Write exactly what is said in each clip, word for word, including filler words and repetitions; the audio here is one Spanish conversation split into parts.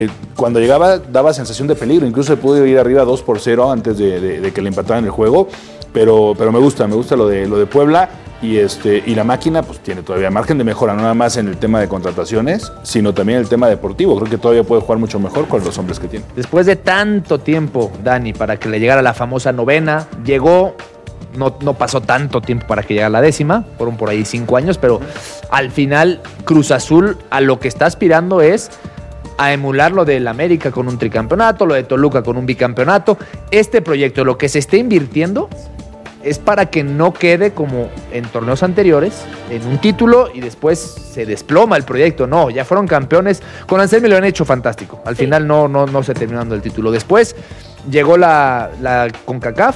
Cuando llegaba daba sensación de peligro, incluso se pudo ir arriba dos por cero antes de, de, de que le empataran el juego, pero, pero me gusta, me gusta lo de, lo de Puebla y, este, y la máquina pues tiene todavía margen de mejora, no nada más en el tema de contrataciones, sino también en el tema deportivo. Creo que todavía puede jugar mucho mejor con los hombres que tiene. Después de tanto tiempo, Dani, para que le llegara la famosa novena, llegó... No, no pasó tanto tiempo para que llegara la décima, fueron por ahí cinco años, pero al final Cruz Azul a lo que está aspirando es a emular lo del América con un tricampeonato, lo de Toluca con un bicampeonato. Este proyecto, lo que se esté invirtiendo es para que no quede como en torneos anteriores, en un título y después se desploma el proyecto. No, ya fueron campeones. Con Anselmi lo han hecho fantástico. Al sí. final no, no, no se terminó dando el título. Después llegó la, la CONCACAF.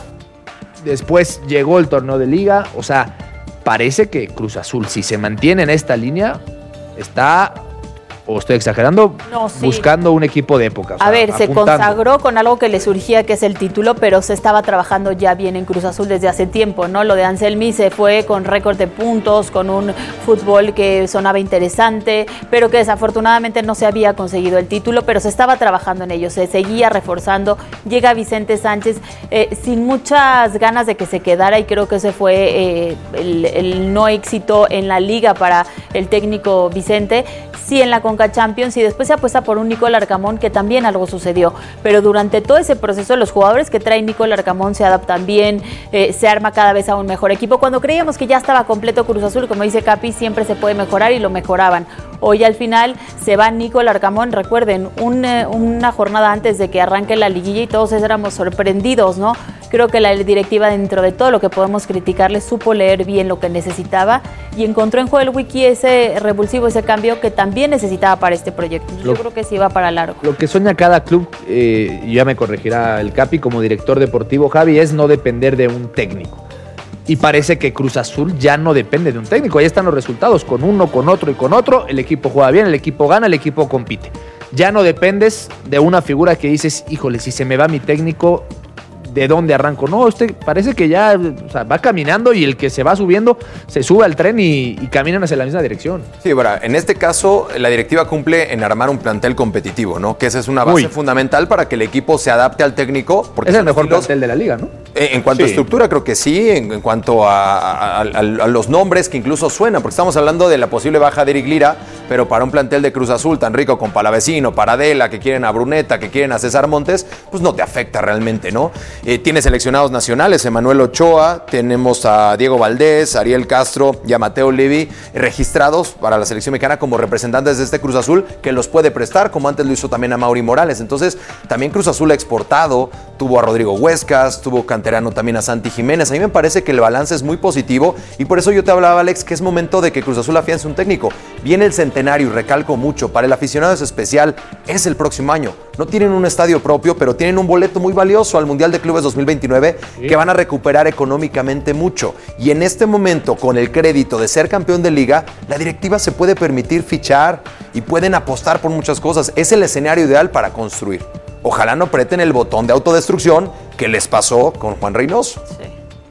Después llegó el torneo de liga. O sea, parece que Cruz Azul, si se mantiene en esta línea, está... o estoy exagerando, no, sí. buscando un equipo de época. O sea, a ver, se apuntando. consagró con algo que le surgía, que es el título, pero se estaba trabajando ya bien en Cruz Azul desde hace tiempo, ¿no? Lo de Anselmi se fue con récord de puntos, con un fútbol que sonaba interesante, pero que desafortunadamente no se había conseguido el título, pero se estaba trabajando en ello, se seguía reforzando. Llega Vicente Sánchez eh, sin muchas ganas de que se quedara, y creo que ese fue eh, el, el no éxito en la liga para el técnico Vicente. Sí, en la Conca Champions, y después se apuesta por un Nicolás Arcamón, que también algo sucedió, pero durante todo ese proceso los jugadores que trae Nicolás Arcamón se adaptan bien, eh, se arma cada vez a un mejor equipo. Cuando creíamos que ya estaba completo Cruz Azul, como dice Capi, siempre se puede mejorar y lo mejoraban. Hoy al final se va Nicolás Arcamón, recuerden, un, eh, una jornada antes de que arranque la liguilla y todos éramos sorprendidos, ¿no? Creo que la directiva, dentro de todo lo que podemos criticarle, supo leer bien lo que necesitaba y encontró en Joel Wiki ese revulsivo, ese cambio que también necesitaba para este proyecto. Lo, Yo creo que sí va para largo. Lo que sueña cada club, eh, y ya me corregirá el Capi como director deportivo, Javi, es no depender de un técnico. Y parece que Cruz Azul ya no depende de un técnico. Ahí están los resultados, con uno, con otro y con otro. El equipo juega bien, el equipo gana, el equipo compite. Ya no dependes de una figura que dices, híjole, si se me va mi técnico, ¿de dónde arranco? No, usted parece que ya, o sea, va caminando, y el que se va subiendo se sube al tren y, y caminan hacia la misma dirección. Sí, bueno, en este caso la directiva cumple en armar un plantel competitivo, ¿no? Que esa es una base Uy. fundamental para que el equipo se adapte al técnico. Porque es el mejor estilos, plantel de la liga, ¿no? En, en cuanto sí. a estructura, creo que sí. En, en cuanto a, a, a, a los nombres que incluso suenan, porque estamos hablando de la posible baja de Eric Lira, pero para un plantel de Cruz Azul tan rico con Palavecino, Paradela, que quieren a Bruneta, que quieren a César Montes, pues no te afecta realmente, ¿no? Eh, tiene seleccionados nacionales, Emanuel Ochoa, tenemos a Diego Valdés, Ariel Castro y a Mateo Levi registrados para la selección mexicana como representantes de este Cruz Azul, que los puede prestar, como antes lo hizo también a Mauri Morales. Entonces, también Cruz Azul ha exportado, tuvo a Rodrigo Huescas, tuvo canterano también a Santi Jiménez. A mí me parece que el balance es muy positivo, y por eso yo te hablaba, Alex, que es momento de que Cruz Azul afiance un técnico. Viene el centenario, y recalco mucho, para el aficionado es especial, es el próximo año. No tienen un estadio propio, pero tienen un boleto muy valioso al Mundial de Clubes dos mil veintinueve, sí. que van a recuperar económicamente mucho. Y en este momento, con el crédito de ser campeón de liga, la directiva se puede permitir fichar y pueden apostar por muchas cosas. Es el escenario ideal para construir. Ojalá no aprieten el botón de autodestrucción que les pasó con Juan Reynoso. Sí.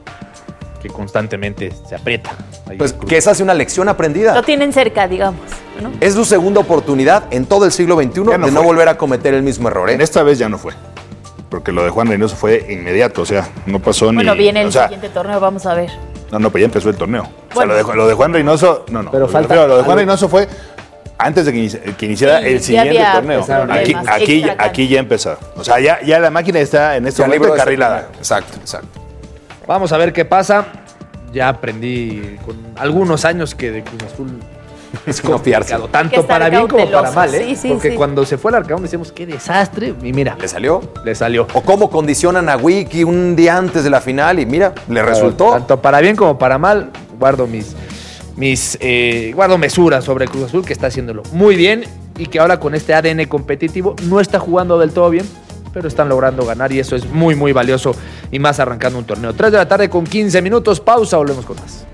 Que constantemente se aprieta. Ahí pues que esa es una lección aprendida. Lo tienen cerca, digamos, ¿no? Es su segunda oportunidad en todo el siglo veintiuno no de fue. no volver a cometer el mismo error, ¿eh? En esta vez ya no fue. Porque lo de Juan Reynoso fue inmediato, o sea, no pasó bueno, ni... Bueno, viene el o sea, siguiente torneo, vamos a ver. No, no, pero ya empezó el torneo. Bueno. O sea, lo de, lo de Juan Reynoso, no, no. Pero lo, falta de, lo de Juan Reynoso fue antes de que, inici que iniciara sí, el siguiente torneo. Aquí, aquí, aquí ya empezó. O sea, ya, ya la máquina está en este ya momento encarrilada. Exacto, exacto. Vamos a ver qué pasa. Ya aprendí con algunos años que de Cruz Azul es complicado, tanto para bien como para mal, ¿eh? Sí, sí, Porque sí. cuando se fue al Arcamón decíamos, qué desastre, y mira. ¿Le salió? Le salió. O cómo condicionan a Wiki un día antes de la final, y mira, le resultó. Tanto para bien como para mal, guardo mis, mis eh, guardo mesuras sobre Cruz Azul, que está haciéndolo muy bien, y que ahora con este A D N competitivo no está jugando del todo bien, pero están logrando ganar, y eso es muy, muy valioso, y más arrancando un torneo. tres de la tarde con quince minutos, pausa, volvemos con más.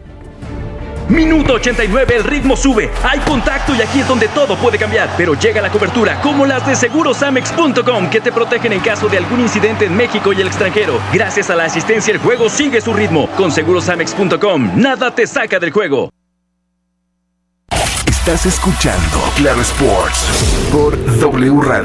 Minuto ochenta y nueve, el ritmo sube, hay contacto y aquí es donde todo puede cambiar. Pero llega la cobertura, como las de seguros amex punto com, que te protegen en caso de algún incidente en México y el extranjero. Gracias a la asistencia, el juego sigue su ritmo. Con seguros amex punto com, nada te saca del juego. Estás escuchando Claro Sports por W Radio.